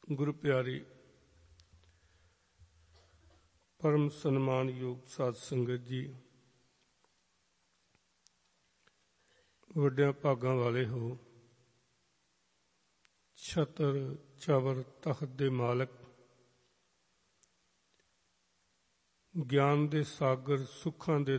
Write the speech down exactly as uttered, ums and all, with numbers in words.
ਗੁਰੂ ਪਿਆਰੀ ਪਰਮ ਸਨਮਾਨਯੋਗ ਸਾਧ ਸੰਗਤ ਜੀ, ਵੱਡਿਆਂ ਭਾਗਾਂ ਵਾਲੇ ਹੋ। ਛਤਰ ਚਵਰ ਤਖਤ ਦੇ ਮਾਲਕ, ਗਿਆਨ ਦੇ ਸਾਗਰ, ਸੁੱਖਾਂ ਦੇ